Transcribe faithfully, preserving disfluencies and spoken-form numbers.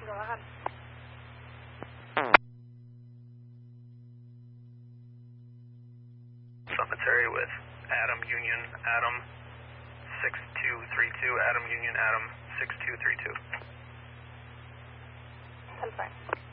Go ahead. Cemetery with Adam Union Adam six two three two, Adam Union Adam six two three two. ten five.